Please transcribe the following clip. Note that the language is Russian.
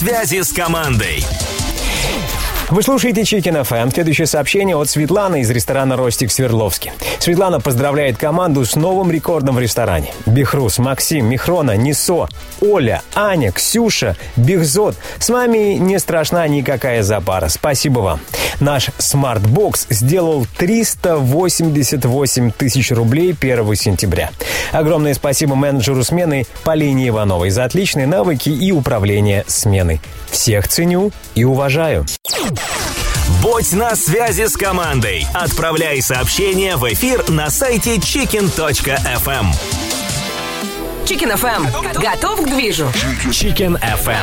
Связи с командой. Вы слушаете Chicken FM. Следующее сообщение от Светланы из ресторана «Ростик» в Свердловске. Светлана поздравляет команду с новым рекордом в ресторане. Бехрус, Максим, Михрона, Нисо, Оля, Аня, Ксюша, Бехзот. С вами не страшна никакая запара. Спасибо вам. Наш смарт-бокс сделал 388 тысяч рублей 1 сентября. Огромное спасибо менеджеру смены Полине Ивановой за отличные навыки и управление сменой. Всех ценю и уважаю. Будь на связи с командой. Отправляй сообщения в эфир на сайте chicken.fm. Chicken FM. Готов к движу? Chicken FM.